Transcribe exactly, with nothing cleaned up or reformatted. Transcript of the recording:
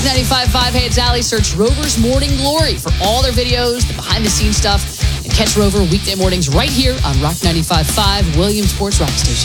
ninety-five point five, hey, it's Allie. Search Rover's Morning Glory for all their videos, the behind-the-scenes stuff, and catch Rover weekday mornings right here on Rock ninety-five point five, Williamsport's Rock Station.